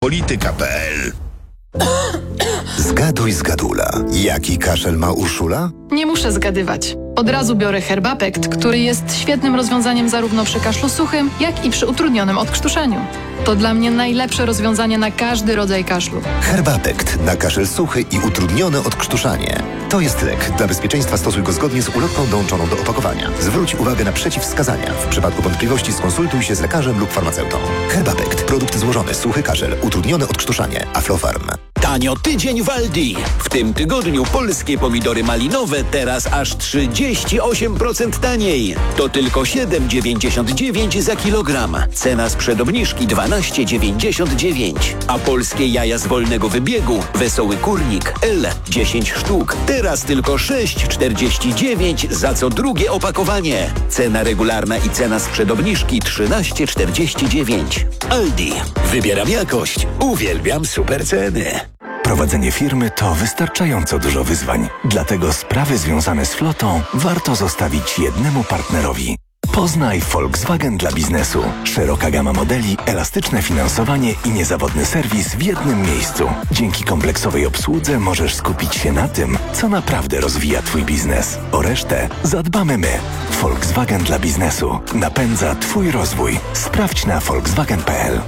polityka.pl. Zgaduj, zgadula. Jaki kaszel ma Urszula? Nie muszę zgadywać. Od razu biorę Herbapekt, który jest świetnym rozwiązaniem zarówno przy kaszlu suchym, jak i przy utrudnionym odkrztuszeniu. To dla mnie najlepsze rozwiązanie na każdy rodzaj kaszlu. Herbapekt na kaszel suchy i utrudnione odkrztuszanie. To jest lek. Dla bezpieczeństwa stosuj go zgodnie z ulotką dołączoną do opakowania. Zwróć uwagę na przeciwwskazania. W przypadku wątpliwości skonsultuj się z lekarzem lub farmaceutą. Herbapekt. Produkt złożony. Suchy kaszel. Utrudnione odkrztuszanie. Aflofarm. Tanio tydzień w Aldi. W tym tygodniu polskie pomidory malinowe teraz aż 38% taniej. To tylko 7,99 za kilogram. Cena sprzed obniżki 12,99. A polskie jaja z wolnego wybiegu Wesoły Kurnik L 10 sztuk. Teraz tylko 6,49 za co drugie opakowanie. Cena regularna i cena sprzed obniżki 13,49. Aldi. Wybieram jakość. Uwielbiam super ceny. Prowadzenie firmy to wystarczająco dużo wyzwań. Dlatego sprawy związane z flotą warto zostawić jednemu partnerowi. Poznaj Volkswagen dla biznesu. Szeroka gama modeli, elastyczne finansowanie i niezawodny serwis w jednym miejscu. Dzięki kompleksowej obsłudze możesz skupić się na tym, co naprawdę rozwija Twój biznes. O resztę zadbamy my. Volkswagen dla biznesu. Napędza Twój rozwój. Sprawdź na volkswagen.pl.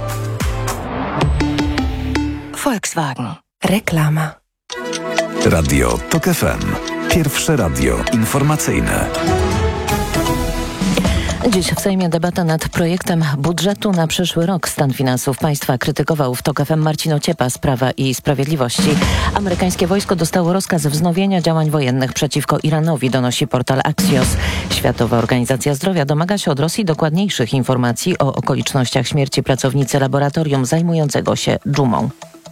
Volkswagen. Reklama. Radio TOK FM. Pierwsze radio informacyjne. Dziś w Sejmie debata nad projektem budżetu na przyszły rok. Stan finansów państwa krytykował w TOK FM Marcin Ociepa z Prawa i Sprawiedliwości. Amerykańskie wojsko dostało rozkaz wznowienia działań wojennych przeciwko Iranowi, donosi portal Axios. Światowa Organizacja Zdrowia domaga się od Rosji dokładniejszych informacji o okolicznościach śmierci pracownicy laboratorium zajmującego się dżumą.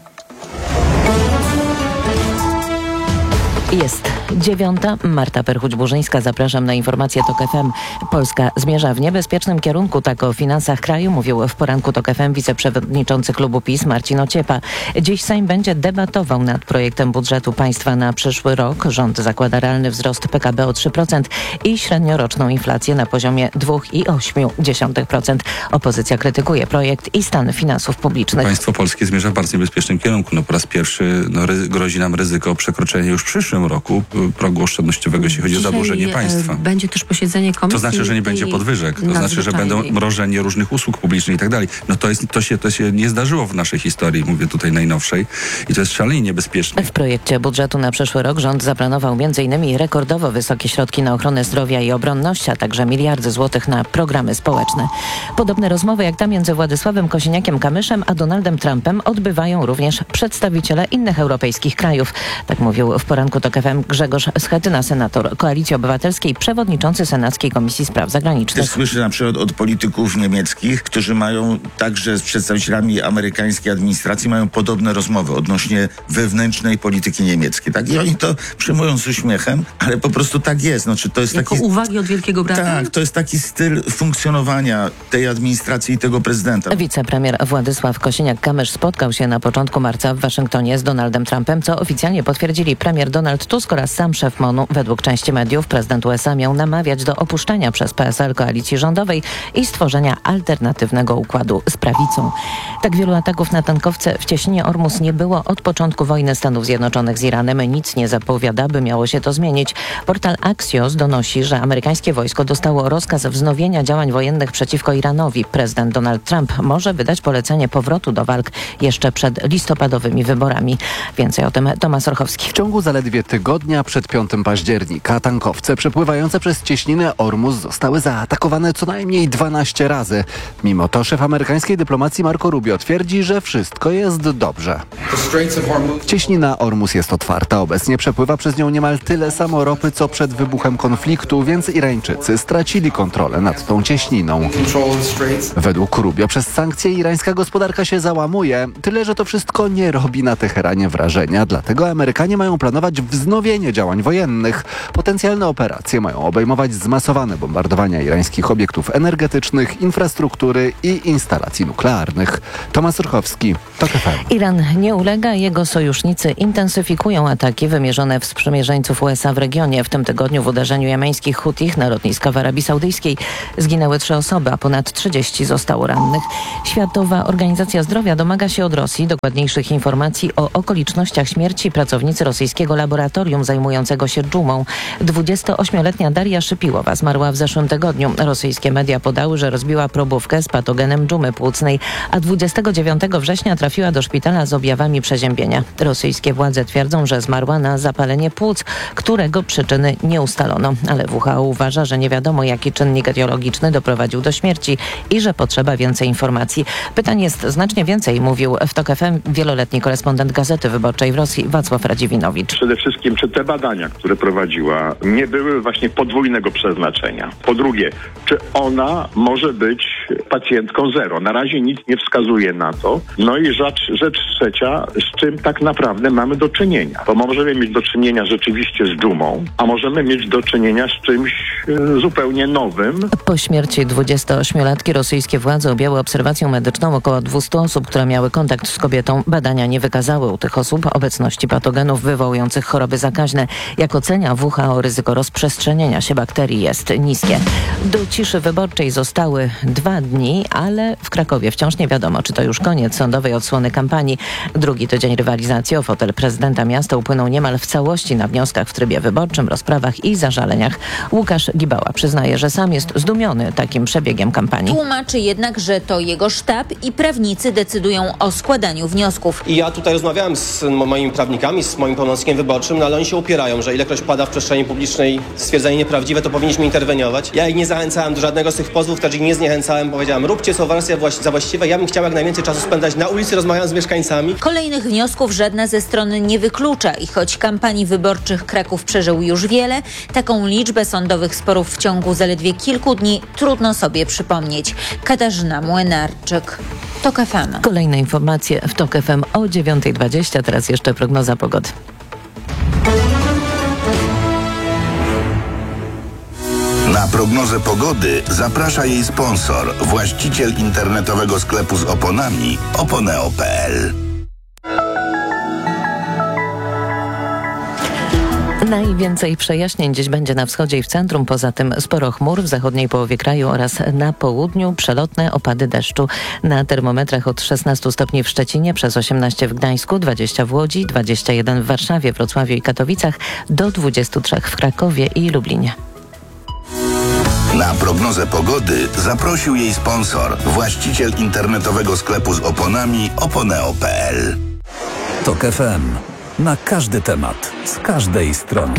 Jest 9:00. Marta Perchuć-Burzyńska. Zapraszam na informacje TOK FM. Polska zmierza w niebezpiecznym kierunku. Tak o finansach kraju mówił w poranku TOK FM wiceprzewodniczący klubu PiS Marcin Ociepa. Dziś Sejm będzie debatował nad projektem budżetu państwa na przyszły rok. Rząd zakłada realny wzrost PKB o 3% i średnioroczną inflację na poziomie 2,8%. Opozycja krytykuje projekt i stan finansów publicznych. Państwo polskie zmierza w bardzo niebezpiecznym kierunku. Po raz pierwszy grozi nam ryzyko przekroczenia już w przyszłym roku progu oszczędnościowego, jeśli chodzi o zadłużenie państwa. Będzie też posiedzenie komisji. To znaczy, że nie będzie podwyżek. To znaczy, że będą mrożenie różnych usług publicznych i tak dalej. No to się nie zdarzyło w naszej historii, mówię tutaj najnowszej. I to jest szalenie niebezpieczne. W projekcie budżetu na przyszły rok rząd zaplanował m.in. rekordowo wysokie środki na ochronę zdrowia i obronność, a także miliardy złotych na programy społeczne. Podobne rozmowy jak ta między Władysławem Kosiniakiem-Kamyszem a Donaldem Trumpem odbywają również przedstawiciele innych europejskich krajów. Tak mówił w poranku TOK FM Grzegorz Schetyna, senator Koalicji Obywatelskiej, przewodniczący Senackiej Komisji Spraw Zagranicznych. Też słyszę na przykład od polityków niemieckich, którzy mają także z przedstawicielami amerykańskiej administracji mają podobne rozmowy odnośnie wewnętrznej polityki niemieckiej. Tak? I oni to przyjmują z uśmiechem, ale po prostu tak jest. Znaczy, to jest jako uwagi od Wielkiego Brata? Tak, to jest taki styl funkcjonowania tej administracji i tego prezydenta. Wicepremier Władysław Kosiniak-Kamysz spotkał się na początku marca w Waszyngtonie z Donaldem Trumpem, co oficjalnie potwierdzili premier Donald Tusk oraz sam szef MON-u. Według części mediów prezydent USA miał namawiać do opuszczenia przez PSL koalicji rządowej i stworzenia alternatywnego układu z prawicą. Tak wielu ataków na tankowce w cieśninie Ormus nie było od początku wojny Stanów Zjednoczonych z Iranem. Nic nie zapowiada, by miało się to zmienić. Portal Axios donosi, że amerykańskie wojsko dostało rozkaz wznowienia działań wojennych przeciwko Iranowi. Prezydent Donald Trump może wydać polecenie powrotu do walk jeszcze przed listopadowymi wyborami. Więcej o tym Tomasz Orchowski. W ciągu zaledwie tygodnia przed 5 października tankowce przepływające przez cieśninę Ormus zostały zaatakowane co najmniej 12 razy. Mimo to szef amerykańskiej dyplomacji Marco Rubio twierdzi, że wszystko jest dobrze. Cieśnina Ormus jest otwarta. Obecnie przepływa przez nią niemal tyle samo ropy, co przed wybuchem konfliktu, więc Irańczycy stracili kontrolę nad tą cieśniną. Według Rubio przez sankcje irańska gospodarka się załamuje, tyle że to wszystko nie robi na Teheranie wrażenia, dlatego Amerykanie mają planować wznowienie działań wojennych. Potencjalne operacje mają obejmować zmasowane bombardowania irańskich obiektów energetycznych, infrastruktury i instalacji nuklearnych. Tomasz Rychowski, TOK FM. Iran nie ulega, jego sojusznicy intensyfikują ataki wymierzone w sprzymierzeńców USA w regionie. W tym tygodniu w uderzeniu jemeńskich Hutich na lotniska w Arabii Saudyjskiej zginęły 3 osoby, a ponad 30 zostało rannych. Światowa Organizacja Zdrowia domaga się od Rosji dokładniejszych informacji o okolicznościach śmierci pracownicy rosyjskiego laboratorium zajmującego się dżumą. 28-letnia Daria Szypiłowa zmarła w zeszłym tygodniu. Rosyjskie media podały, że rozbiła probówkę z patogenem dżumy płucnej, a 29 września trafiła do szpitala z objawami przeziębienia. Rosyjskie władze twierdzą, że zmarła na zapalenie płuc, którego przyczyny nie ustalono. Ale WHO uważa, że nie wiadomo, jaki czynnik etiologiczny doprowadził do śmierci i że potrzeba więcej informacji. Pytań jest znacznie więcej, mówił w TOK FM wieloletni korespondent Gazety Wyborczej w Rosji Wacław Radziwinowicz. Przede wszystkim, czy te badania, które prowadziła, nie były właśnie podwójnego przeznaczenia? Po drugie, czy ona może być pacjentką zero? Na razie nic nie wskazuje na to. No i rzecz trzecia, z czym tak naprawdę mamy do czynienia? Bo możemy mieć do czynienia rzeczywiście z dżumą, a możemy mieć do czynienia z czymś zupełnie nowym. Po śmierci 28-latki rosyjskie władze objęły obserwacją medyczną około 200 osób, które miały kontakt z kobietą. Badania nie wykazały u tych osób obecności patogenów wywołujących choroby zakaźne. Jak ocenia WHO, ryzyko rozprzestrzenienia się bakterii jest niskie. Do ciszy wyborczej zostały 2 dni, ale w Krakowie wciąż nie wiadomo, czy to już koniec sądowej odsłony kampanii. Drugi tydzień rywalizacji o fotel prezydenta miasta upłynął niemal w całości na wnioskach w trybie wyborczym, rozprawach i zażaleniach. Łukasz Gibała przyznaje, że sam jest zdumiony takim przebiegiem kampanii. Tłumaczy jednak, że to jego sztab i prawnicy decydują o składaniu wniosków. I ja tutaj rozmawiałem z moimi prawnikami, z moim pełnomocnikiem wyborczym, no ale oni się upierają, że ilekroć pada w przestrzeni publicznej stwierdzenie nieprawdziwe, to powinniśmy interweniować. Ja ich nie zachęcałem do żadnego z tych pozwów, też ich nie zniechęcałem. Powiedziałem, róbcie co wersję za właściwe. Ja bym chciał jak najwięcej czasu spędzać na ulicy, rozmawiając z mieszkańcami. Kolejnych wniosków żadna ze stron nie wyklucza i choć kampanii wyborczych Kraków przeżył już wiele, taką liczbę sądowych sporów w ciągu zaledwie kilku dni trudno sobie przypomnieć. Katarzyna Młynarczyk, TOK FM. Kolejne informacje w TOK FM o 9:20. Teraz jeszcze prognoza pogody. Na prognozę pogody zaprasza jej sponsor, właściciel internetowego sklepu z oponami oponeo.pl. Najwięcej przejaśnień dziś będzie na wschodzie i w centrum. Poza tym sporo chmur w zachodniej połowie kraju oraz na południu przelotne opady deszczu. Na termometrach od 16 stopni w Szczecinie, przez 18 w Gdańsku, 20 w Łodzi, 21 w Warszawie, Wrocławiu i Katowicach, do 23 w Krakowie i Lublinie. Na prognozę pogody zaprosił jej sponsor, właściciel internetowego sklepu z oponami oponeo.pl. TOK FM. Na każdy temat, z każdej strony.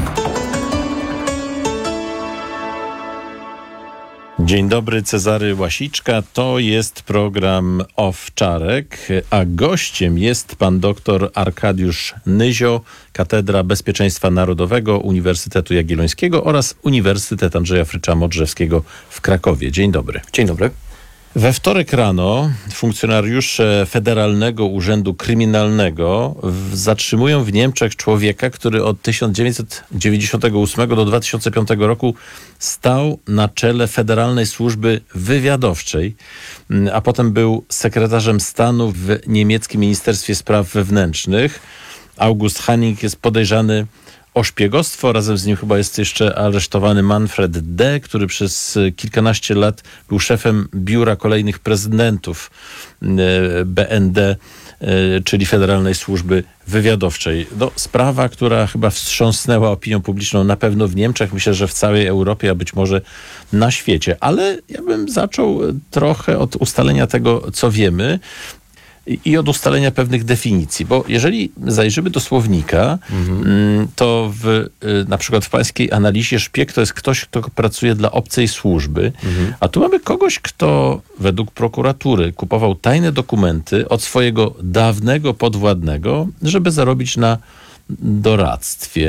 Dzień dobry, Cezary Łasiczka. To jest program Owczarek, a gościem jest pan dr Arkadiusz Nyzio, Katedra Bezpieczeństwa Narodowego Uniwersytetu Jagiellońskiego oraz Uniwersytet Andrzeja Frycza-Modrzewskiego w Krakowie. Dzień dobry. Dzień dobry. We wtorek rano funkcjonariusze Federalnego Urzędu Kryminalnego zatrzymują w Niemczech człowieka, który od 1998 do 2005 roku stał na czele Federalnej Służby Wywiadowczej, a potem był sekretarzem stanu w niemieckim Ministerstwie Spraw Wewnętrznych. August Hanning jest podejrzany o szpiegostwo. Razem z nim chyba jest jeszcze aresztowany Manfred D., który przez kilkanaście lat był szefem biura kolejnych prezydentów BND, czyli Federalnej Służby Wywiadowczej. No, sprawa, która chyba wstrząsnęła opinią publiczną na pewno w Niemczech, myślę, że w całej Europie, a być może na świecie. Ale ja bym zaczął trochę od ustalenia tego, co wiemy, i od ustalenia pewnych definicji, bo jeżeli zajrzymy do słownika, to na przykład w pańskiej analizie szpieg to jest ktoś, kto pracuje dla obcej służby, a tu mamy kogoś, kto według prokuratury kupował tajne dokumenty od swojego dawnego podwładnego, żeby zarobić na doradztwie.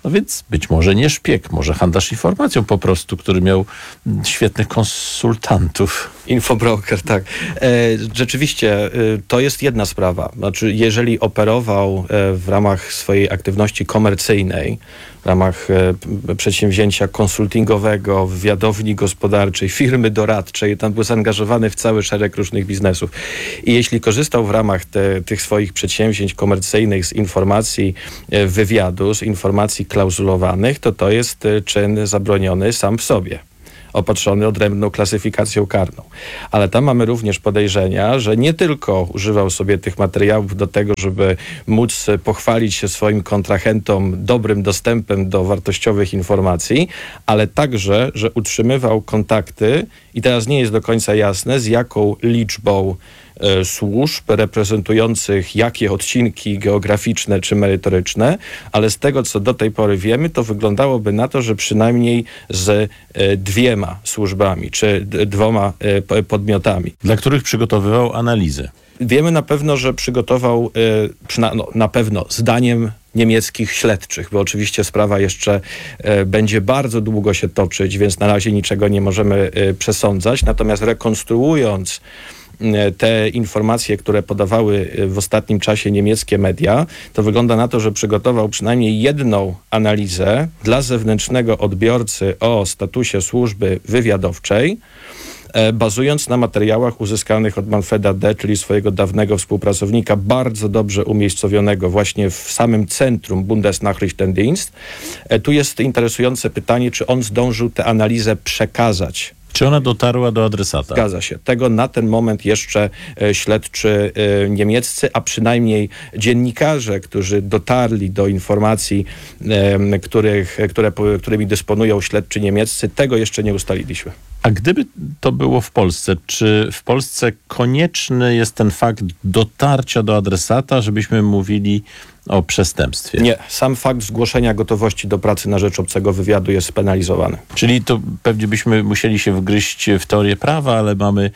No więc być może nie szpieg, może handlarz informacją po prostu, który miał świetnych konsultantów. Infobroker, tak. Rzeczywiście, to jest jedna sprawa. Znaczy, jeżeli operował w ramach swojej aktywności komercyjnej, w ramach przedsięwzięcia konsultingowego, wywiadowni gospodarczej, firmy doradczej, tam był zaangażowany w cały szereg różnych biznesów. I jeśli korzystał w ramach tych swoich przedsięwzięć komercyjnych z informacji wywiadu, z informacji klauzulowanych, to jest czyn zabroniony sam w sobie, opatrzony odrębną klasyfikacją karną. Ale tam mamy również podejrzenia, że nie tylko używał sobie tych materiałów do tego, żeby móc pochwalić się swoim kontrahentom dobrym dostępem do wartościowych informacji, ale także, że utrzymywał kontakty i teraz nie jest do końca jasne, z jaką liczbą służb reprezentujących jakie odcinki geograficzne czy merytoryczne, ale z tego, co do tej pory wiemy, to wyglądałoby na to, że przynajmniej z 2 służbami czy 2 podmiotami. Dla których przygotowywał analizy. Wiemy na pewno, że przygotował, na pewno zdaniem niemieckich śledczych, bo oczywiście sprawa jeszcze będzie bardzo długo się toczyć, więc na razie niczego nie możemy przesądzać. Natomiast rekonstruując te informacje, które podawały w ostatnim czasie niemieckie media, to wygląda na to, że przygotował przynajmniej jedną analizę dla zewnętrznego odbiorcy o statusie służby wywiadowczej, bazując na materiałach uzyskanych od Manfreda D., czyli swojego dawnego współpracownika, bardzo dobrze umiejscowionego właśnie w samym centrum Bundesnachrichtendienst. Tu jest interesujące pytanie, czy on zdążył tę analizę przekazać. Czy ona dotarła do adresata? Zgadza się. Tego na ten moment jeszcze śledczy niemieccy, a przynajmniej dziennikarze, którzy dotarli do informacji, którymi dysponują śledczy niemieccy, tego jeszcze nie ustaliliśmy. A gdyby to było w Polsce, czy w Polsce konieczny jest ten fakt dotarcia do adresata, żebyśmy mówili o przestępstwie? Nie. Sam fakt zgłoszenia gotowości do pracy na rzecz obcego wywiadu jest spenalizowany. Czyli to pewnie byśmy musieli się wgryźć w teorię prawa, ale mamy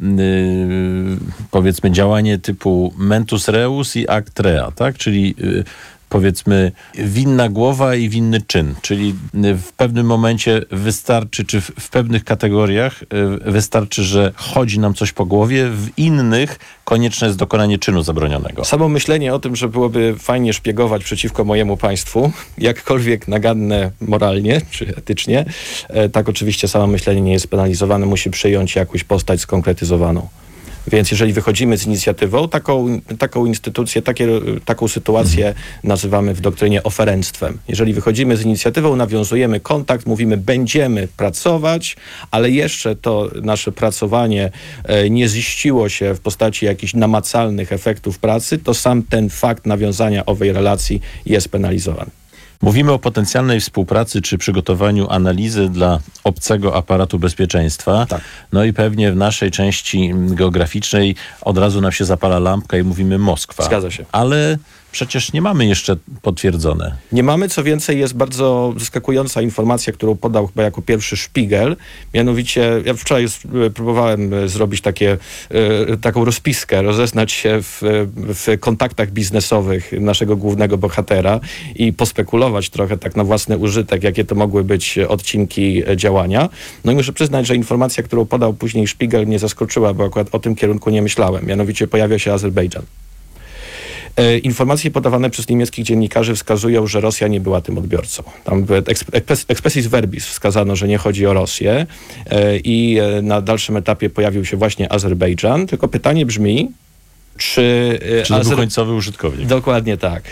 powiedzmy działanie typu mentus reus i act rea, tak? Czyli powiedzmy winna głowa i winny czyn, czyli w pewnym momencie wystarczy, czy w pewnych kategoriach wystarczy, że chodzi nam coś po głowie, w innych konieczne jest dokonanie czynu zabronionego. Samo myślenie o tym, że byłoby fajnie szpiegować przeciwko mojemu państwu, jakkolwiek naganne moralnie czy etycznie, tak oczywiście samo myślenie nie jest penalizowane, musi przyjąć jakąś postać skonkretyzowaną. Więc jeżeli wychodzimy z inicjatywą, taką instytucję, taką sytuację nazywamy w doktrynie oferenstwem. Jeżeli wychodzimy z inicjatywą, nawiązujemy kontakt, mówimy, będziemy pracować, ale jeszcze to nasze pracowanie nie ziściło się w postaci jakichś namacalnych efektów pracy, to sam ten fakt nawiązania owej relacji jest penalizowany. Mówimy o potencjalnej współpracy czy przygotowaniu analizy dla obcego aparatu bezpieczeństwa. Tak. No i pewnie w naszej części geograficznej od razu nam się zapala lampka i mówimy Moskwa. Zgadza się. Ale przecież nie mamy jeszcze potwierdzone. Nie mamy, co więcej jest bardzo zaskakująca informacja, którą podał chyba jako pierwszy Spiegel. Mianowicie, ja wczoraj próbowałem zrobić taką rozpiskę, rozeznać się w kontaktach biznesowych naszego głównego bohatera i pospekulować trochę tak na własny użytek, jakie to mogły być odcinki działania. No i muszę przyznać, że informacja, którą podał później Spiegel, mnie zaskoczyła, bo akurat o tym kierunku nie myślałem. Mianowicie pojawia się Azerbejdżan. Informacje podawane przez niemieckich dziennikarzy wskazują, że Rosja nie była tym odbiorcą. Tam expressis verbis wskazano, że nie chodzi o Rosję i na dalszym etapie pojawił się właśnie Azerbejdżan. Tylko pytanie brzmi, czy to był końcowy użytkownik? Dokładnie tak.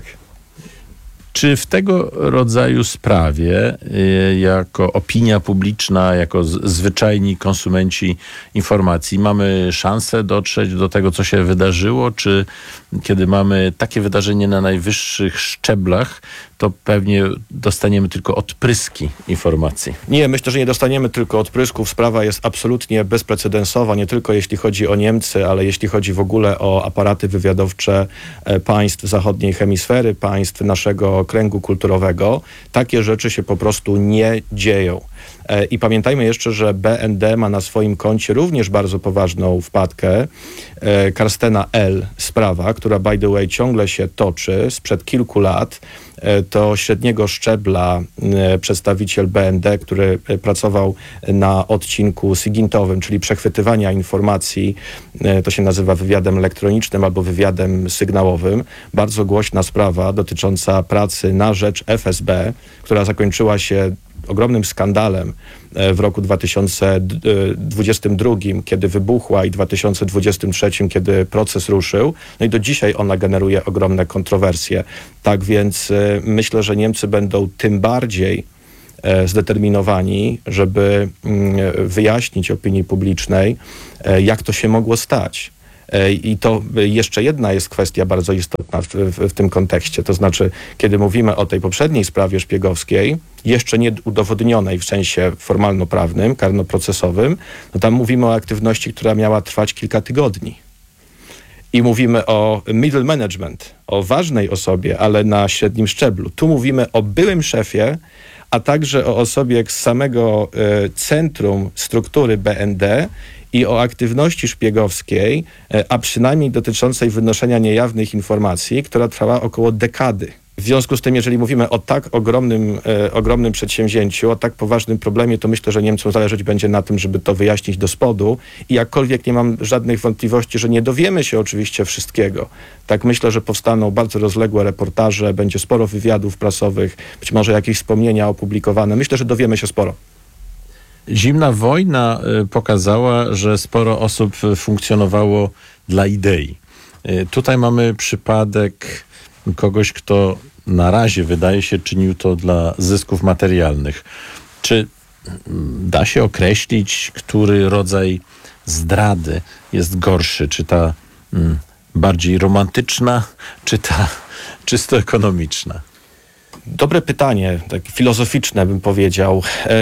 Czy w tego rodzaju sprawie, jako opinia publiczna, jako zwyczajni konsumenci informacji, mamy szansę dotrzeć do tego, co się wydarzyło? Czy kiedy mamy takie wydarzenie na najwyższych szczeblach, to pewnie dostaniemy tylko odpryski informacji? Nie, myślę, że nie dostaniemy tylko odprysków. Sprawa jest absolutnie bezprecedensowa, nie tylko jeśli chodzi o Niemcy, ale jeśli chodzi w ogóle o aparaty wywiadowcze państw zachodniej hemisfery, państw naszego kręgu kulturowego. Takie rzeczy się po prostu nie dzieją. I pamiętajmy jeszcze, że BND ma na swoim koncie również bardzo poważną wpadkę. Karstena L. sprawa, która by the way ciągle się toczy sprzed kilku lat to średniego szczebla przedstawiciel BND, który pracował na odcinku SIGINT-owym, czyli przechwytywania informacji, to się nazywa wywiadem elektronicznym albo wywiadem sygnałowym. Bardzo głośna sprawa dotycząca pracy na rzecz FSB, która zakończyła się ogromnym skandalem w roku 2022, kiedy wybuchła, i 2023, kiedy proces ruszył. No i do dzisiaj ona generuje ogromne kontrowersje. Tak więc myślę, że Niemcy będą tym bardziej zdeterminowani, żeby wyjaśnić opinii publicznej, jak to się mogło stać. I to jeszcze jedna jest kwestia bardzo istotna w tym kontekście. To znaczy, kiedy mówimy o tej poprzedniej sprawie szpiegowskiej, jeszcze nie udowodnionej w sensie formalno-prawnym, karnoprocesowym, no tam mówimy o aktywności, która miała trwać kilka tygodni. I mówimy o middle management, o ważnej osobie, ale na średnim szczeblu. Tu mówimy o byłym szefie, a także o osobie z samego centrum struktury BND i o aktywności szpiegowskiej, a przynajmniej dotyczącej wynoszenia niejawnych informacji, która trwała około dekady. W związku z tym, jeżeli mówimy o tak ogromnym przedsięwzięciu, o tak poważnym problemie, to myślę, że Niemcom zależeć będzie na tym, żeby to wyjaśnić do spodu, i jakkolwiek nie mam żadnych wątpliwości, że nie dowiemy się oczywiście wszystkiego. Tak myślę, że powstaną bardzo rozległe reportaże, będzie sporo wywiadów prasowych, być może jakieś wspomnienia opublikowane. Myślę, że dowiemy się sporo. Zimna wojna pokazała, że sporo osób funkcjonowało dla idei. Tutaj mamy przypadek kogoś, kto na razie, wydaje się, czynił to dla zysków materialnych. Czy da się określić, który rodzaj zdrady jest gorszy? Czy ta bardziej romantyczna, czy ta czysto ekonomiczna? Dobre pytanie, tak filozoficzne bym powiedział.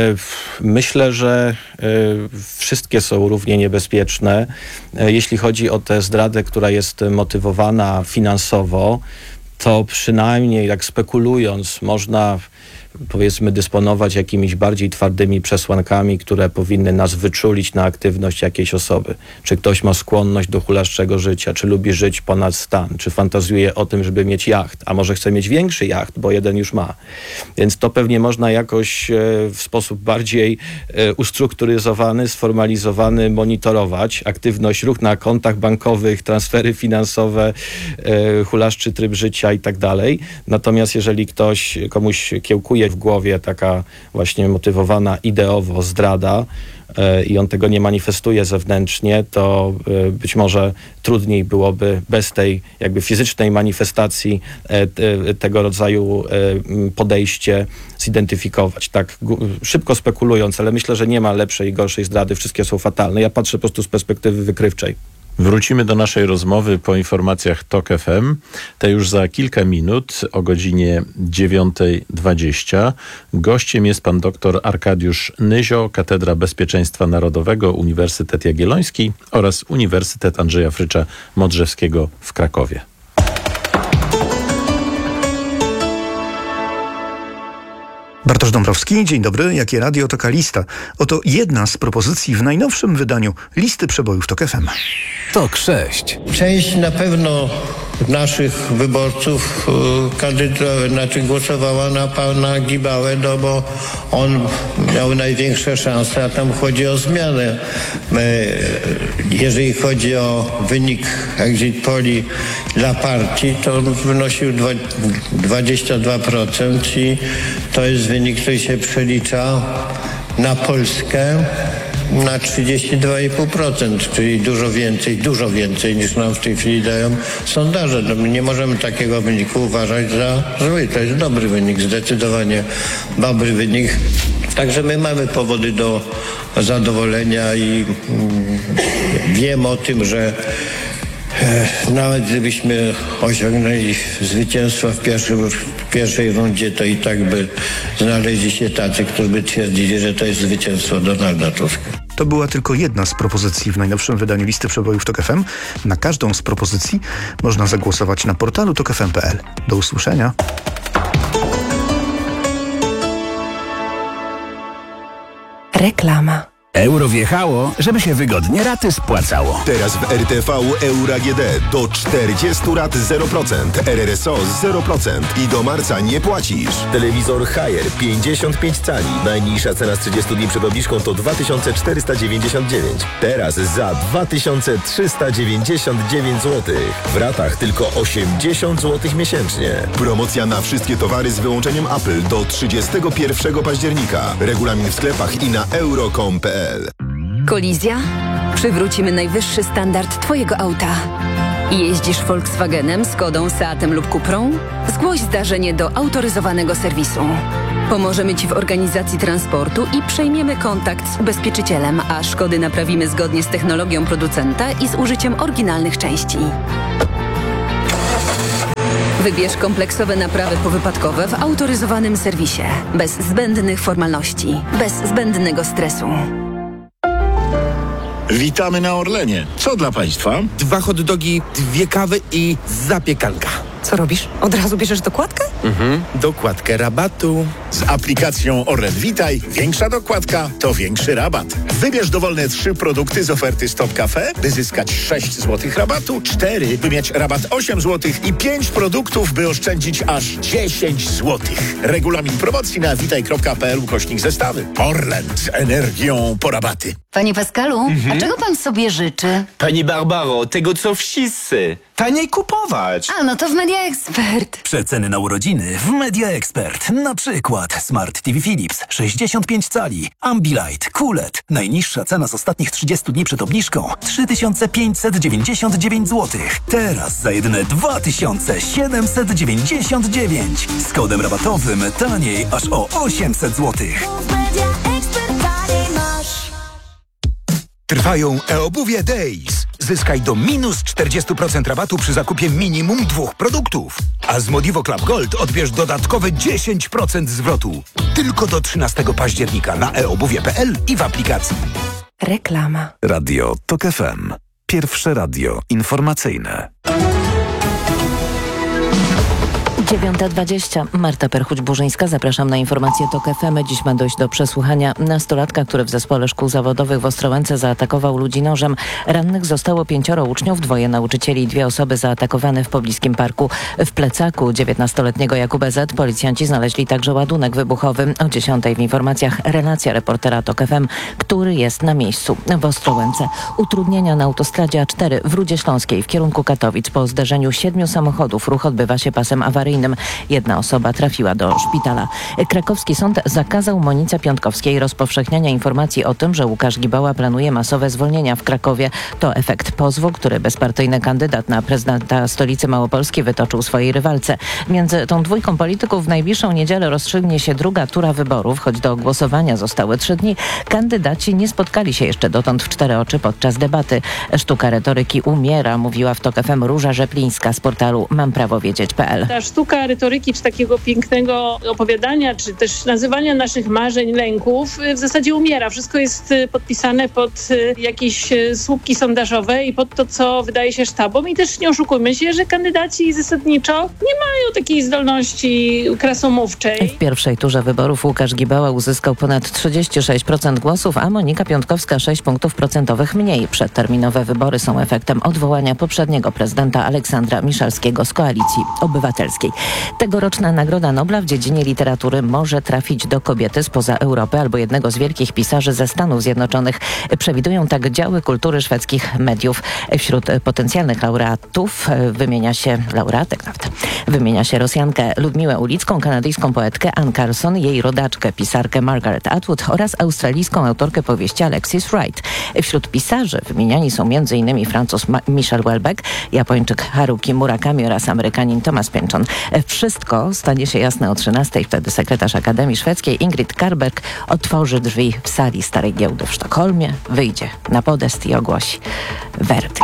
Myślę, że wszystkie są równie niebezpieczne. Jeśli chodzi o tę zdradę, która jest motywowana finansowo, to przynajmniej, jak spekulując, można, powiedzmy, dysponować jakimiś bardziej twardymi przesłankami, które powinny nas wyczulić na aktywność jakiejś osoby. Czy ktoś ma skłonność do hulaszczego życia, czy lubi żyć ponad stan, czy fantazjuje o tym, żeby mieć jacht, a może chce mieć większy jacht, bo jeden już ma. Więc to pewnie można jakoś w sposób bardziej ustrukturyzowany, sformalizowany monitorować. Aktywność, ruch na kontach bankowych, transfery finansowe, hulaszczy tryb życia i tak dalej. Natomiast jeżeli komuś kiełkuje w głowie taka właśnie motywowana ideowo zdrada i on tego nie manifestuje zewnętrznie, to być może trudniej byłoby bez tej jakby fizycznej manifestacji tego rodzaju podejście zidentyfikować. Tak szybko spekulując, ale myślę, że nie ma lepszej i gorszej zdrady. Wszystkie są fatalne. Ja patrzę po prostu z perspektywy wykrywczej. Wrócimy do naszej rozmowy po informacjach TOK FM. Te już za kilka minut o godzinie 9:20. Gościem jest pan dr Arkadiusz Nyzio, Katedra Bezpieczeństwa Narodowego, Uniwersytet Jagielloński oraz Uniwersytet Andrzeja Frycza Modrzewskiego w Krakowie. Bartosz Dąbrowski, dzień dobry. Jakie radio, taka lista. Oto jedna z propozycji w najnowszym wydaniu listy przebojów TOK FM. TOK 6. Część na pewno naszych wyborców głosowała na pana Gibałę, bo on miał największe szanse, a tam chodzi o zmianę. Jeżeli chodzi o wynik exit poli dla partii, to on wynosił 22% i to jest wynik, który się przelicza na Polskę na 32,5%, czyli dużo więcej niż nam w tej chwili dają sondaże. No, nie możemy takiego wyniku uważać za zły. To jest dobry wynik, zdecydowanie dobry wynik. Także my mamy powody do zadowolenia i wiem o tym, że nawet gdybyśmy osiągnęli zwycięstwo w pierwszej rundzie, to i tak by znaleźli się tacy, którzy by twierdzili, że to jest zwycięstwo Donalda Tuska. To była tylko jedna z propozycji w najnowszym wydaniu listy przebojów TOK FM. Na każdą z propozycji można zagłosować na portalu tokfm.pl. Do usłyszenia. Reklama. Euro wjechało, żeby się wygodnie raty spłacało. Teraz w RTV Euro AGD do 40 rat 0%, RRSO 0% i do marca nie płacisz. Telewizor Haier 55 cali. Najniższa cena z 30 dni przed obniżką to 2499. Teraz za 2399 zł. W ratach tylko 80 zł miesięcznie. Promocja na wszystkie towary z wyłączeniem Apple do 31 października. Regulamin w sklepach i na euro.com.pl. Kolizja? Przywrócimy najwyższy standard Twojego auta. Jeździsz Volkswagenem, Skodą, Seatem lub Cuprą? Zgłoś zdarzenie do autoryzowanego serwisu. Pomożemy Ci w organizacji transportu i przejmiemy kontakt z ubezpieczycielem, a szkody naprawimy zgodnie z technologią producenta i z użyciem oryginalnych części. Wybierz kompleksowe naprawy powypadkowe w autoryzowanym serwisie. Bez zbędnych formalności, bez zbędnego stresu. Witamy na Orlenie. Co dla Państwa? 2 hot dogi, 2 kawy i zapiekanka. Co robisz? Od razu bierzesz dokładkę? Dokładkę rabatu. Z aplikacją Orlen Witaj większa dokładka to większy rabat. Wybierz dowolne 3 produkty z oferty Stop Cafe, by zyskać 6 zł rabatu, 4, by mieć rabat 8 zł i 5 produktów, by oszczędzić aż 10 zł. Regulamin promocji na witaj.pl/zestawy. Orlen z energią po rabaty. Panie Pascalu, a czego pan sobie życzy? Pani Barbaro, tego co wszyscy. Taniej kupować. A, no to w Media Expert. Przeceny na urodziny w Media Expert. Na przykład Smart TV Philips 65 cali, Ambilight, QLED. Najniższa cena z ostatnich 30 dni przed obniżką 3599 zł. Teraz za jedyne 2799. Z kodem rabatowym taniej aż o 800 zł. Trwają e-obuwie Days. Zyskaj do minus 40% rabatu przy zakupie minimum 2 produktów. A z Modivo Club Gold odbierz dodatkowe 10% zwrotu. Tylko do 13 października na eobuwie.pl i w aplikacji. Reklama. Radio TOK FM. Pierwsze radio informacyjne. 9:20. Marta Perchuć-Burzyńska. Zapraszam na informację TOK FM. Dziś ma dojść do przesłuchania nastolatka, który w zespole szkół zawodowych w Ostrołęce zaatakował ludzi nożem. Rannych zostało 5 uczniów, 2 nauczycieli i 2 osoby zaatakowane w pobliskim parku. W plecaku 19-letniego Jakuba Z. policjanci znaleźli także ładunek wybuchowy. O 10:00 w informacjach relacja reportera TOK FM, który jest na miejscu w Ostrołęce. Utrudnienia na autostradzie A4 w Rudzie Śląskiej w kierunku Katowic. Po zderzeniu 7 samochodów ruch odbywa się pasem awaryjnym. 1 osoba trafiła do szpitala. Krakowski sąd zakazał Monice Piątkowskiej rozpowszechniania informacji o tym, że Łukasz Gibała planuje masowe zwolnienia w Krakowie. To efekt pozwu, który bezpartyjny kandydat na prezydenta stolicy Małopolski wytoczył swojej rywalce. Między tą dwójką polityków w najbliższą niedzielę rozstrzygnie się druga tura wyborów. Choć do głosowania zostały 3 dni, kandydaci nie spotkali się jeszcze dotąd w 4 oczy podczas debaty. Sztuka retoryki umiera, mówiła w TOK FM Róża Rzeplińska z portalu mamprawowiedzieć.pl. Ta sztuka retoryki, czy takiego pięknego opowiadania, czy też nazywania naszych marzeń, lęków w zasadzie umiera. Wszystko jest podpisane pod jakieś słupki sondażowe i pod to, co wydaje się sztabom. I też nie oszukujmy się, że kandydaci zasadniczo nie mają takiej zdolności krasomówczej. W pierwszej turze wyborów Łukasz Gibała uzyskał ponad 36% głosów, a Monika Piątkowska 6 punktów procentowych mniej. Przedterminowe wybory są efektem odwołania poprzedniego prezydenta Aleksandra Miszalskiego z Koalicji Obywatelskiej. Tegoroczna Nagroda Nobla w dziedzinie literatury może trafić do kobiety spoza Europy albo jednego z wielkich pisarzy ze Stanów Zjednoczonych. Przewidują tak działy kultury szwedzkich mediów. Wśród potencjalnych laureatów wymienia się Rosjankę Ludmiłę Ulicką, kanadyjską poetkę Ann Carlson, jej rodaczkę, pisarkę Margaret Atwood oraz australijską autorkę powieści Alexis Wright. Wśród pisarzy wymieniani są m.in. Francuz Michel Houellebecq, Japończyk Haruki Murakami oraz Amerykanin Thomas Pynchon. Wszystko stanie się jasne o 13:00. Wtedy sekretarz Akademii Szwedzkiej Ingrid Karberg otworzy drzwi w sali Starej Giełdy w Sztokholmie, wyjdzie na podest i ogłosi werdykt.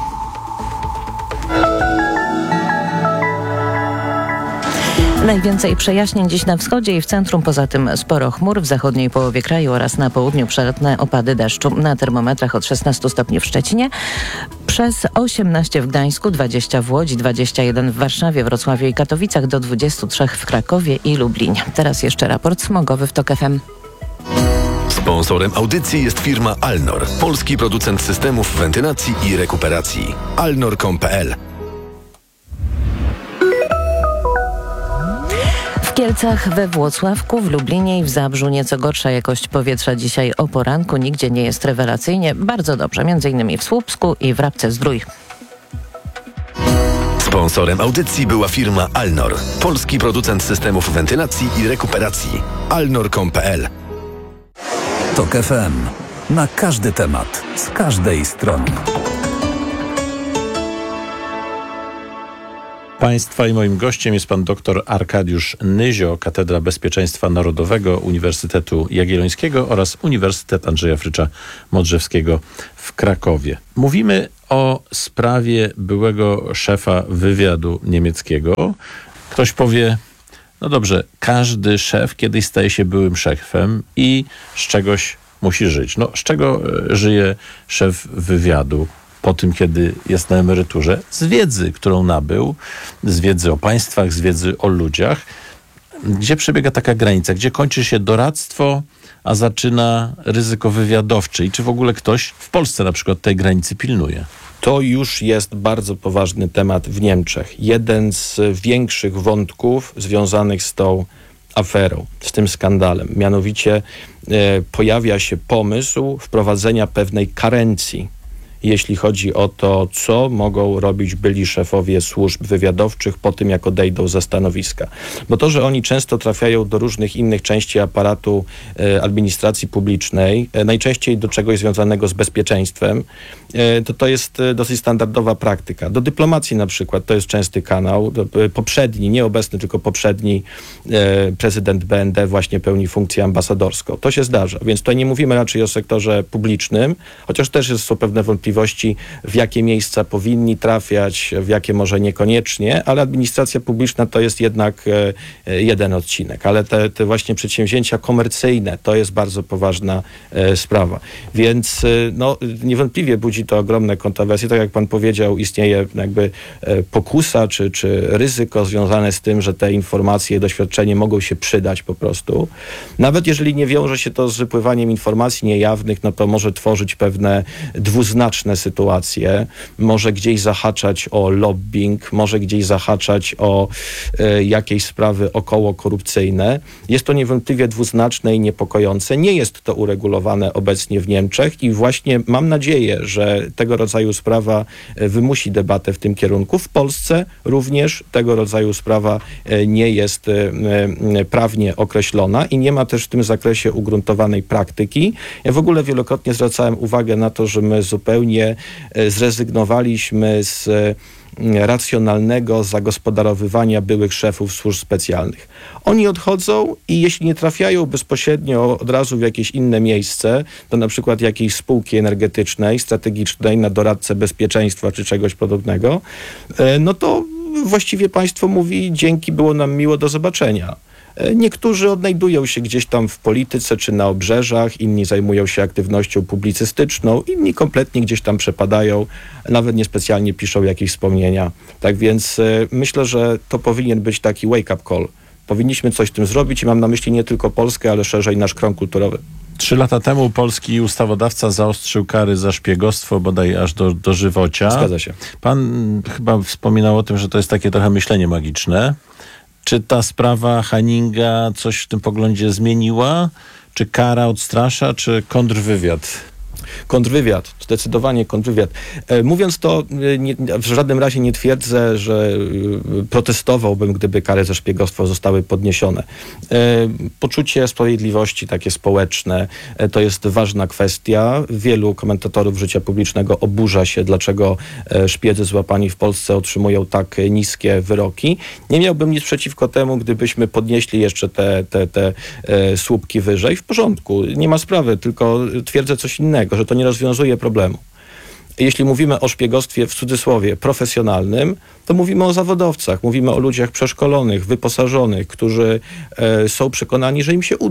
Najwięcej przejaśnień dziś na wschodzie i w centrum, poza tym sporo chmur w zachodniej połowie kraju oraz na południu przelotne opady deszczu. Na termometrach od 16 stopni w Szczecinie, przez 18 w Gdańsku, 20 w Łodzi, 21 w Warszawie, Wrocławiu i Katowicach, do 23 w Krakowie i Lublinie. Teraz jeszcze raport smogowy w TOK FM. Sponsorem audycji jest firma Alnor, polski producent systemów wentylacji i rekuperacji. alnor.pl. W Kielcach, we Włocławku, w Lublinie i w Zabrzu nieco gorsza jakość powietrza dzisiaj o poranku. Nigdzie nie jest rewelacyjnie. Bardzo dobrze, m.in. w Słupsku i w Rabce-Zdrój. Sponsorem audycji była firma Alnor, polski producent systemów wentylacji i rekuperacji. alnor.pl. TOK FM. Na każdy temat, z każdej strony. Państwa i moim gościem jest pan dr Arkadiusz Nyzio, Katedra Bezpieczeństwa Narodowego Uniwersytetu Jagiellońskiego oraz Uniwersytet Andrzeja Frycza Modrzewskiego w Krakowie. Mówimy o sprawie byłego szefa wywiadu niemieckiego. Ktoś powie, no dobrze, każdy szef kiedyś staje się byłym szefem i z czegoś musi żyć. No, z czego żyje szef wywiadu po tym, kiedy jest na emeryturze? Z wiedzy, którą nabył, z wiedzy o państwach, z wiedzy o ludziach. Gdzie przebiega taka granica? Gdzie kończy się doradztwo, a zaczyna ryzyko wywiadowcze? I czy w ogóle ktoś w Polsce na przykład tej granicy pilnuje? To już jest bardzo poważny temat w Niemczech. Jeden z większych wątków związanych z tą aferą, z tym skandalem. Mianowicie pojawia się pomysł wprowadzenia pewnej karencji, jeśli chodzi o to, co mogą robić byli szefowie służb wywiadowczych po tym, jak odejdą ze stanowiska. Bo to, że oni często trafiają do różnych innych części aparatu administracji publicznej, najczęściej do czegoś związanego z bezpieczeństwem, to jest dosyć standardowa praktyka. Do dyplomacji na przykład to jest częsty kanał. Poprzedni, nie obecny, tylko poprzedni prezydent BND właśnie pełni funkcję ambasadorską. To się zdarza. Więc tutaj nie mówimy raczej o sektorze publicznym, chociaż też są pewne wątpliwości, w jakie miejsca powinni trafiać, w jakie może niekoniecznie, ale administracja publiczna to jest jednak jeden odcinek. Ale te właśnie przedsięwzięcia komercyjne to jest bardzo poważna sprawa. Więc no, niewątpliwie budzi to ogromne kontrowersje. Tak jak pan powiedział, istnieje jakby pokusa czy ryzyko związane z tym, że te informacje i doświadczenie mogą się przydać po prostu. Nawet jeżeli nie wiąże się to z wypływaniem informacji niejawnych, no to może tworzyć pewne dwuznaczne sytuacje, może gdzieś zahaczać o lobbying, może gdzieś zahaczać o jakieś sprawy około korupcyjne. Jest to niewątpliwie dwuznaczne i niepokojące. Nie jest to uregulowane obecnie w Niemczech i właśnie mam nadzieję, że tego rodzaju sprawa wymusi debatę w tym kierunku. W Polsce również tego rodzaju sprawa nie jest prawnie określona i nie ma też w tym zakresie ugruntowanej praktyki. Ja w ogóle wielokrotnie zwracałem uwagę na to, że my zupełnie zrezygnowaliśmy z racjonalnego zagospodarowywania byłych szefów służb specjalnych. Oni odchodzą i jeśli nie trafiają bezpośrednio od razu w jakieś inne miejsce, do na przykład jakiejś spółki energetycznej, strategicznej, na doradcę bezpieczeństwa czy czegoś podobnego, no to właściwie państwo mówi: dzięki, było nam miło, do zobaczenia. Niektórzy odnajdują się gdzieś tam w polityce czy na obrzeżach, inni zajmują się aktywnością publicystyczną, inni kompletnie gdzieś tam przepadają, nawet niespecjalnie piszą jakieś wspomnienia. Tak więc myślę, że to powinien być taki wake-up call. Powinniśmy coś z tym zrobić i mam na myśli nie tylko Polskę, ale szerzej nasz krąg kulturowy. 3 lata temu polski ustawodawca zaostrzył kary za szpiegostwo bodaj aż do dożywocia. Zgadza się. Pan chyba wspominał o tym, że to jest takie trochę myślenie magiczne. Czy ta sprawa Hanninga coś w tym poglądzie zmieniła? Czy kara odstrasza, czy kontrwywiad? Kontrwywiad, zdecydowanie kontrwywiad. Mówiąc to, w żadnym razie nie twierdzę, że protestowałbym, gdyby kary za szpiegostwo zostały podniesione. Poczucie sprawiedliwości takie społeczne to jest ważna kwestia. Wielu komentatorów życia publicznego oburza się, dlaczego szpiedzy złapani w Polsce otrzymują tak niskie wyroki. Nie miałbym nic przeciwko temu, gdybyśmy podnieśli jeszcze te słupki wyżej. W porządku, nie ma sprawy, tylko twierdzę coś innego, że to nie rozwiązuje problemu. Jeśli mówimy o szpiegostwie w cudzysłowie profesjonalnym, to mówimy o zawodowcach, mówimy o ludziach przeszkolonych, wyposażonych, którzy są przekonani, że im się uda.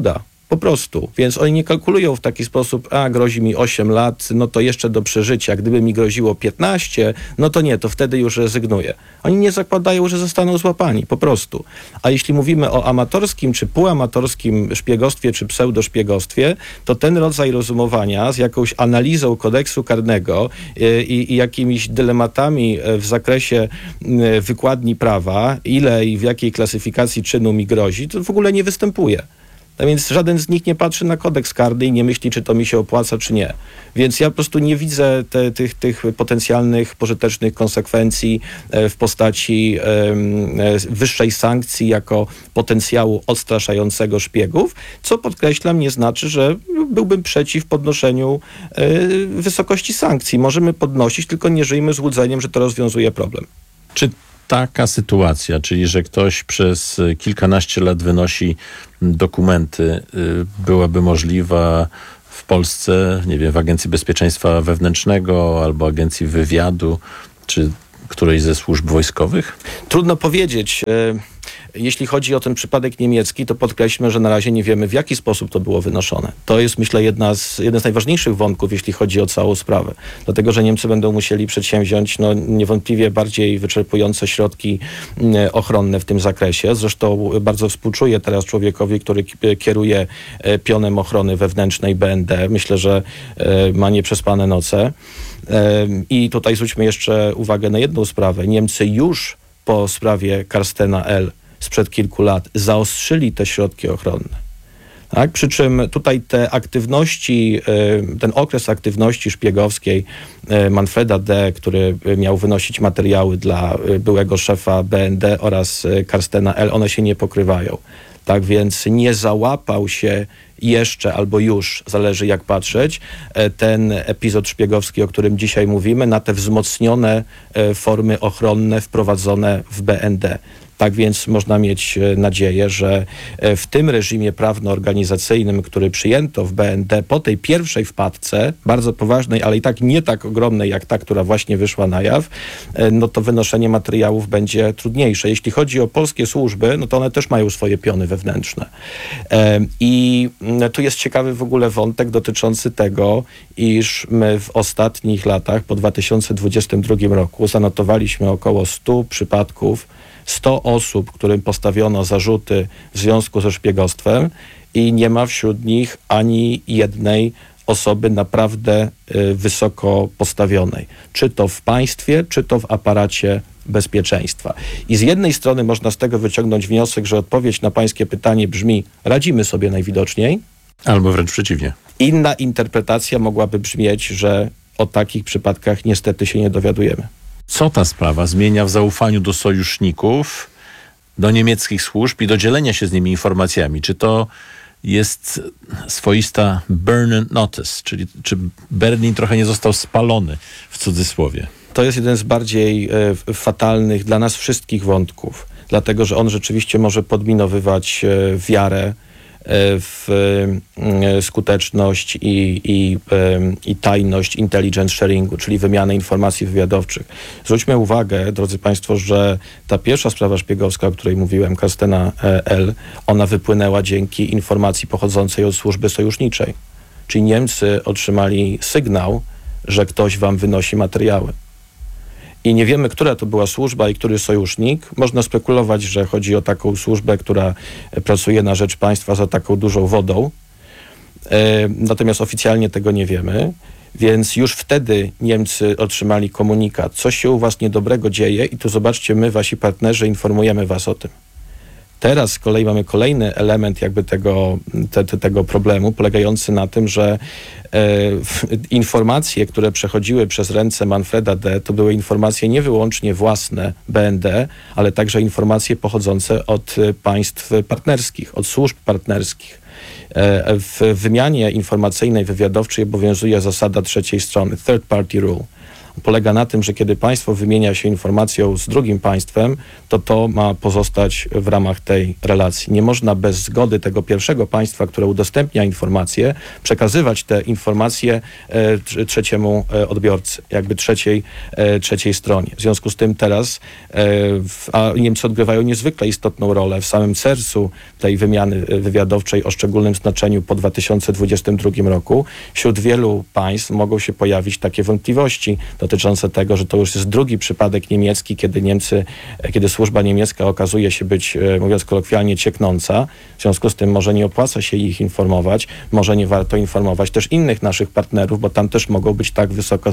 Po prostu. Więc oni nie kalkulują w taki sposób, grozi mi 8 lat, no to jeszcze do przeżycia. Gdyby mi groziło 15, no to nie, to wtedy już rezygnuję. Oni nie zakładają, że zostaną złapani, po prostu. A jeśli mówimy o amatorskim czy półamatorskim szpiegostwie czy pseudoszpiegostwie, to ten rodzaj rozumowania z jakąś analizą kodeksu karnego i jakimiś dylematami w zakresie wykładni prawa, ile i w jakiej klasyfikacji czynu mi grozi, to w ogóle nie występuje. A więc żaden z nich nie patrzy na kodeks karny i nie myśli, czy to mi się opłaca, czy nie. Więc ja po prostu nie widzę tych potencjalnych, pożytecznych konsekwencji w postaci wyższej sankcji jako potencjału odstraszającego szpiegów, co podkreślam, nie znaczy, że byłbym przeciw podnoszeniu wysokości sankcji. Możemy podnosić, tylko nie żyjmy złudzeniem, że to rozwiązuje problem. Czy taka sytuacja, czyli że ktoś przez kilkanaście lat wynosi dokumenty, byłaby możliwa w Polsce, nie wiem, w Agencji Bezpieczeństwa Wewnętrznego albo Agencji Wywiadu, czy którejś ze służb wojskowych? Trudno powiedzieć. Jeśli chodzi o ten przypadek niemiecki, to podkreślmy, że na razie nie wiemy, w jaki sposób to było wynoszone. To jest, myślę, jeden z najważniejszych wątków, jeśli chodzi o całą sprawę. Dlatego, że Niemcy będą musieli przedsięwziąć niewątpliwie bardziej wyczerpujące środki ochronne w tym zakresie. Zresztą bardzo współczuję teraz człowiekowi, który kieruje pionem ochrony wewnętrznej BND. Myślę, że ma nieprzespane noce. I tutaj zwróćmy jeszcze uwagę na jedną sprawę. Niemcy już po sprawie Carstena L. sprzed kilku lat zaostrzyli te środki ochronne. Tak? Przy czym tutaj te aktywności, ten okres aktywności szpiegowskiej Manfreda D., który miał wynosić materiały dla byłego szefa BND oraz Carstena L., one się nie pokrywają. Tak więc nie załapał się jeszcze albo już, zależy jak patrzeć, ten epizod szpiegowski, o którym dzisiaj mówimy, na te wzmocnione formy ochronne wprowadzone w BND. Tak więc można mieć nadzieję, że w tym reżimie prawno-organizacyjnym, który przyjęto w BND po tej pierwszej wpadce, bardzo poważnej, ale i tak nie tak ogromnej jak ta, która właśnie wyszła na jaw, no to wynoszenie materiałów będzie trudniejsze. Jeśli chodzi o polskie służby, no to one też mają swoje piony wewnętrzne. I tu jest ciekawy w ogóle wątek dotyczący tego, iż my w ostatnich latach, po 2022 roku, zanotowaliśmy około 100 przypadków, 100 osób, którym postawiono zarzuty w związku ze szpiegostwem i nie ma wśród nich ani jednej osoby naprawdę wysoko postawionej. Czy to w państwie, czy to w aparacie bezpieczeństwa. I z jednej strony można z tego wyciągnąć wniosek, że odpowiedź na pańskie pytanie brzmi: radzimy sobie najwidoczniej. Albo wręcz przeciwnie. Inna interpretacja mogłaby brzmieć, że o takich przypadkach niestety się nie dowiadujemy. Co ta sprawa zmienia w zaufaniu do sojuszników, do niemieckich służb i do dzielenia się z nimi informacjami? Czy to jest swoista burn notice, czyli czy Berlin trochę nie został spalony, w cudzysłowie? To jest jeden z bardziej fatalnych dla nas wszystkich wątków, dlatego że on rzeczywiście może podminowywać wiarę w skuteczność i tajność intelligence sharingu, czyli wymiany informacji wywiadowczych. Zwróćmy uwagę, drodzy Państwo, że ta pierwsza sprawa szpiegowska, o której mówiłem, Carstena L., ona wypłynęła dzięki informacji pochodzącej od służby sojuszniczej. Czyli Niemcy otrzymali sygnał, że ktoś wam wynosi materiały. I nie wiemy, która to była służba i który sojusznik. Można spekulować, że chodzi o taką służbę, która pracuje na rzecz państwa za taką dużą wodą. Natomiast oficjalnie tego nie wiemy. Więc już wtedy Niemcy otrzymali komunikat: coś się u was niedobrego dzieje i tu zobaczcie, my, wasi partnerzy, informujemy was o tym. Teraz z kolei mamy kolejny element jakby tego problemu, polegający na tym, że informacje, które przechodziły przez ręce Manfreda D., to były informacje nie wyłącznie własne BND, ale także informacje pochodzące od państw partnerskich, od służb partnerskich. W wymianie informacyjnej, wywiadowczej obowiązuje zasada trzeciej strony, third party rule. polega na tym, że kiedy państwo wymienia się informacją z drugim państwem, to ma pozostać w ramach tej relacji. Nie można bez zgody tego pierwszego państwa, które udostępnia informacje, przekazywać te informacje trzeciemu odbiorcy, jakby trzeciej stronie. W związku z tym teraz a Niemcy odgrywają niezwykle istotną rolę w samym sercu tej wymiany wywiadowczej o szczególnym znaczeniu po 2022 roku. Wśród wielu państw mogą się pojawić takie wątpliwości dotyczące tego, że to już jest drugi przypadek niemiecki, kiedy służba niemiecka okazuje się być, mówiąc kolokwialnie, cieknąca. W związku z tym może nie opłaca się ich informować, może nie warto informować też innych naszych partnerów, bo tam też mogą być tak wysoko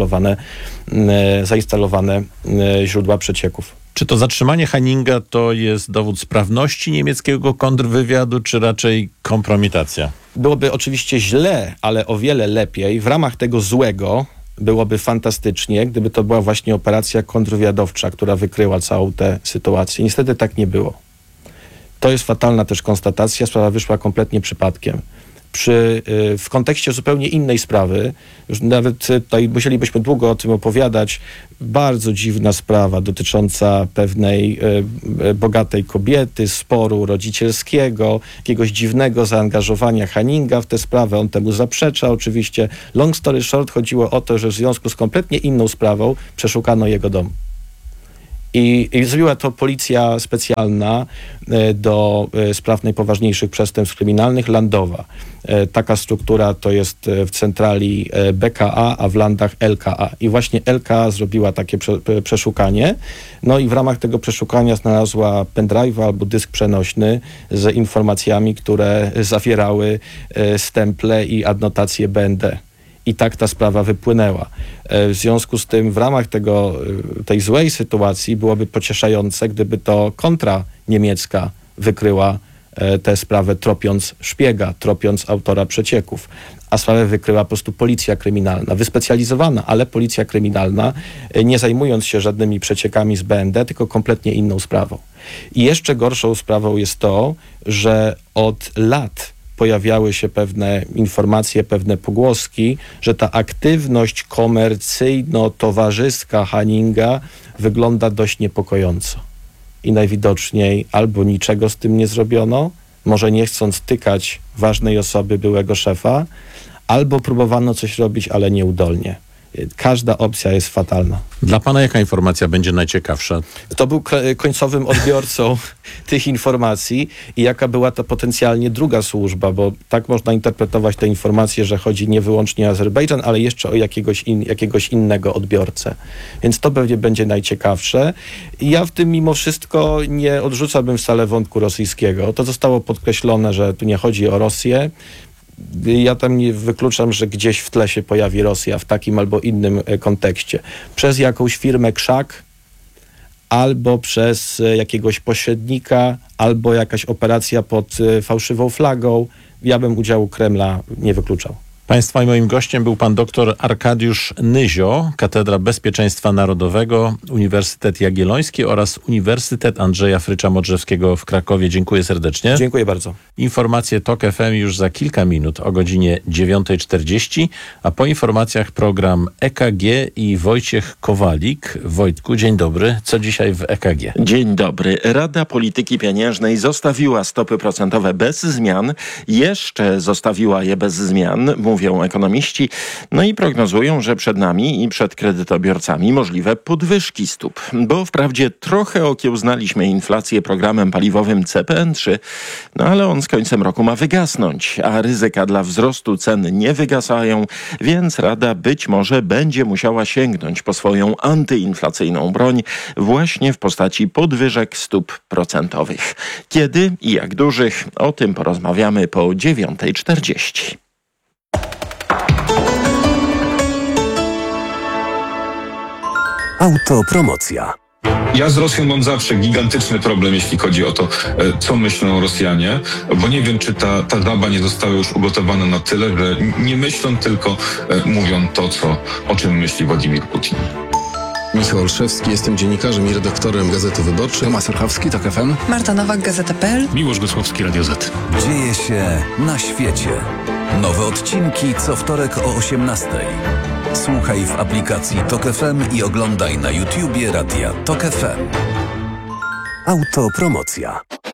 zainstalowane źródła przecieków. Czy to zatrzymanie Henninga to jest dowód sprawności niemieckiego kontrwywiadu, czy raczej kompromitacja? Byłoby oczywiście źle, ale o wiele lepiej. W ramach tego złego byłoby fantastycznie, gdyby to była właśnie operacja kontrwywiadowcza, która wykryła całą tę sytuację. Niestety tak nie było. To jest fatalna też konstatacja. Sprawa wyszła kompletnie przypadkiem. W kontekście zupełnie innej sprawy, już nawet tutaj musielibyśmy długo o tym opowiadać, bardzo dziwna sprawa dotycząca pewnej bogatej kobiety, sporu rodzicielskiego, jakiegoś dziwnego zaangażowania Henninga w tę sprawę. On temu zaprzecza oczywiście. Long story short, chodziło o to, że w związku z kompletnie inną sprawą przeszukano jego dom. I zrobiła to policja specjalna do spraw najpoważniejszych przestępstw kryminalnych, landowa. Taka struktura to jest w centrali BKA, a w landach LKA. I właśnie LKA zrobiła takie przeszukanie. No i w ramach tego przeszukania znalazła pendrive'a albo dysk przenośny z informacjami, które zawierały stemple i adnotacje BND. I tak ta sprawa wypłynęła. W związku z tym w ramach tej złej sytuacji byłoby pocieszające, gdyby to kontra niemiecka wykryła tę sprawę, tropiąc szpiega, tropiąc autora przecieków. A sprawę wykryła po prostu policja kryminalna, wyspecjalizowana, ale policja kryminalna, nie zajmując się żadnymi przeciekami z BND, tylko kompletnie inną sprawą. I jeszcze gorszą sprawą jest to, że od lat pojawiały się pewne informacje, pewne pogłoski, że ta aktywność komercyjno-towarzyska Henninga wygląda dość niepokojąco. I najwidoczniej albo niczego z tym nie zrobiono, może nie chcąc tykać ważnej osoby, byłego szefa, albo próbowano coś robić, ale nieudolnie. Każda opcja jest fatalna. Dla pana jaka informacja będzie najciekawsza? Kto był końcowym odbiorcą tych informacji i jaka była to potencjalnie druga służba, bo tak można interpretować te informacje, że chodzi nie wyłącznie o Azerbejdżan, ale jeszcze o jakiegoś innego odbiorcę. Więc to pewnie będzie najciekawsze. I ja w tym mimo wszystko nie odrzucałbym wcale wątku rosyjskiego. To zostało podkreślone, że tu nie chodzi o Rosję. Ja tam nie wykluczam, że gdzieś w tle się pojawi Rosja w takim albo innym kontekście. Przez jakąś firmę Krzak, albo przez jakiegoś pośrednika, albo jakaś operacja pod fałszywą flagą. Ja bym udziału Kremla nie wykluczał. Państwa i moim gościem był pan dr Arkadiusz Nyzio, Katedra Bezpieczeństwa Narodowego, Uniwersytet Jagielloński oraz Uniwersytet Andrzeja Frycza-Modrzewskiego w Krakowie. Dziękuję serdecznie. Dziękuję bardzo. Informacje TOK FM już za kilka minut o godzinie 9:40, a po informacjach program EKG i Wojciech Kowalik. Wojtku, dzień dobry. Co dzisiaj w EKG? Dzień dobry. Rada Polityki Pieniężnej zostawiła stopy procentowe bez zmian. Jeszcze zostawiła je bez zmian, mówią ekonomiści, no i prognozują, że przed nami i przed kredytobiorcami możliwe podwyżki stóp. Bo wprawdzie trochę okiełznaliśmy inflację programem paliwowym CPN3, no ale on z końcem roku ma wygasnąć, a ryzyka dla wzrostu cen nie wygasają, więc Rada być może będzie musiała sięgnąć po swoją antyinflacyjną broń właśnie w postaci podwyżek stóp procentowych. Kiedy i jak dużych? O tym porozmawiamy po 9:40. Autopromocja. Ja z Rosją mam zawsze gigantyczny problem, jeśli chodzi o to, co myślą Rosjanie, bo nie wiem, czy ta żaba nie została już ugotowana na tyle, że nie myślą, tylko mówią to, o czym myśli Władimir Putin. Michał Olszewski, jestem dziennikarzem i redaktorem Gazety Wyborczej. Tomasz Orchowski, TOK FM. Marta Nowak, Gazeta.pl. Miłosz Gosłowski, Radio Z. Dzieje się na świecie. Nowe odcinki co wtorek o 18:00. Słuchaj w aplikacji Tok FM i oglądaj na YouTubie Radia Tok FM. Autopromocja.